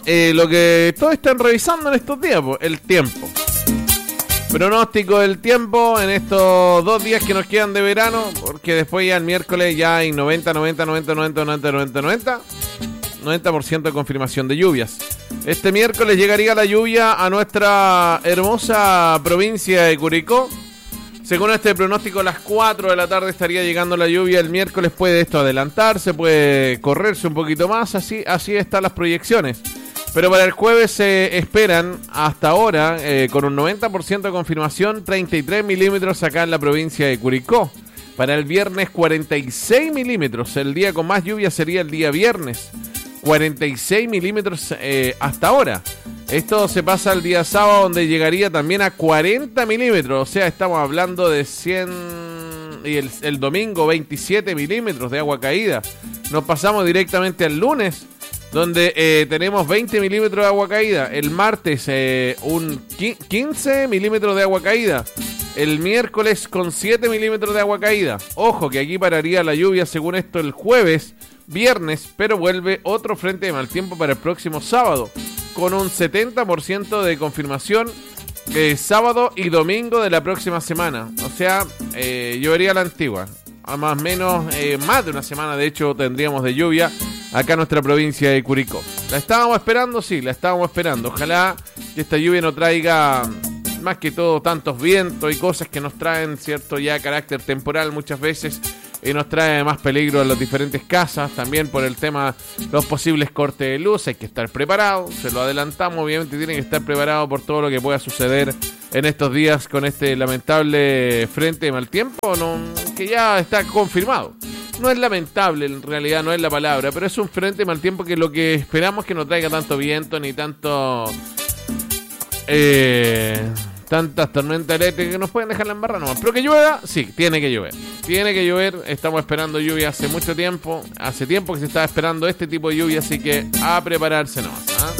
lo que todos están revisando en estos días, pues, el tiempo. Pronóstico del tiempo en estos 2 días que nos quedan de verano, porque después ya el miércoles ya hay 90% de confirmación de lluvias. Este miércoles llegaría la lluvia a nuestra hermosa provincia de Curicó. Según este pronóstico, a las 4 de la tarde estaría llegando la lluvia. El miércoles puede esto adelantarse, puede correrse un poquito más, así están las proyecciones. Pero para el jueves se esperan, hasta ahora, con un 90% de confirmación, 33 milímetros acá en la provincia de Curicó. Para el viernes, 46 milímetros. El día con más lluvia sería el día viernes. 46 milímetros hasta ahora. Esto se pasa el día sábado, donde llegaría también a 40 milímetros. O sea, estamos hablando de 100... Y el domingo, 27 milímetros de agua caída. Nos pasamos directamente al lunes, donde tenemos 20 milímetros de agua caída. El martes, un 15 milímetros de agua caída. El miércoles con 7 milímetros de agua caída. Ojo que aquí pararía la lluvia según esto el jueves, viernes, pero vuelve otro frente de mal tiempo para el próximo sábado, con un 70% de confirmación sábado y domingo de la próxima semana. O sea, llovería la antigua. A más o menos, más de una semana de hecho tendríamos de lluvia acá en nuestra provincia de Curicó. ¿La estábamos esperando? Sí, la estábamos esperando. Ojalá que esta lluvia no traiga, más que todo, tantos vientos y cosas que nos traen, cierto, ya carácter temporal muchas veces, y nos trae más peligro a las diferentes casas. También por el tema los posibles cortes de luz, hay que estar preparado, se lo adelantamos, obviamente tienen que estar preparados por todo lo que pueda suceder en estos días con este lamentable frente de mal tiempo, que ya está confirmado. No es lamentable, en realidad no es la palabra, pero es un frente de mal tiempo que lo que esperamos que no traiga tanto viento ni tantas tormentas eléctricas que nos pueden dejar la embarrada nomás. Pero que llueva, sí, tiene que llover. Tiene que llover, estamos esperando lluvia hace mucho tiempo. Hace tiempo que se está esperando este tipo de lluvia, así que a prepararse nomás, ¿eh?